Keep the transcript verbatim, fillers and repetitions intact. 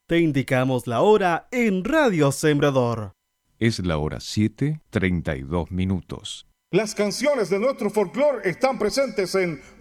Te indicamos la hora en Radio Sembrador. Es la hora siete, treinta y dos minutos. Las canciones de nuestro folclore están presentes en